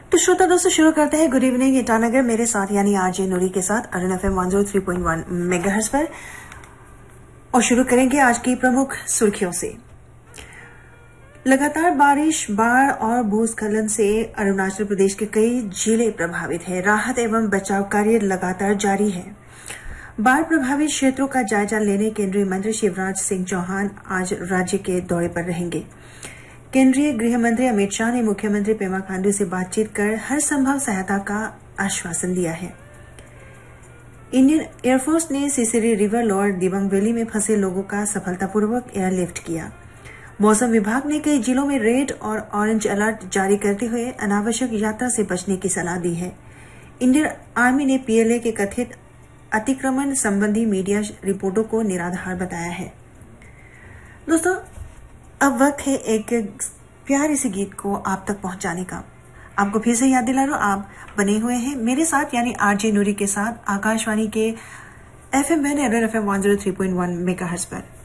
तो श्रोता दोस्तों शुरू करते हैं गुड इवनिंग ईटानगर मेरे साथ यानी आरजे नूरी के साथ अरुण एफएम 103.1 मेगाहर्ट्ज पर। और शुरू करेंगे आज की प्रमुख सुर्खियों से। लगातार बारिश, बाढ़ और भूस्खलन से अरुणाचल प्रदेश के कई जिले प्रभावित हैं। राहत एवं बचाव कार्य लगातार जारी है। बाढ़ प्रभावित क्षेत्रों का जायजा लेने केंद्रीय मंत्री शिवराज सिंह चौहान आज राज्य के दौरे पर रहेंगे। केंद्रीय गृह मंत्री अमित शाह ने मुख्यमंत्री पेमा खांडू से बातचीत कर हर संभव सहायता का आश्वासन दिया है। इंडियन एयरफोर्स ने Sisiri river lower Dibang valley में फंसे लोगों का सफलतापूर्वक एयरलिफ्ट किया। मौसम विभाग ने कई जिलों में रेड और ऑरेंज अलर्ट जारी करते हुए अनावश्यक यात्रा से बचने की सलाह दी है। इंडियन आर्मी ने पीएलए के कथित अतिक्रमण संबंधी मीडिया रिपोर्टों को निराधार बताया है। दोस्तों, अब वक्त है एक प्यारे से गीत को आप तक पहुंचाने का। आपको फिर से याद दिला रहा हूं, आप बने हुए हैं मेरे साथ यानी आरजे नूरी के साथ आकाशवाणी के एफएम बैंड एफएम 103.1 मेगाहर्ट्ज पर।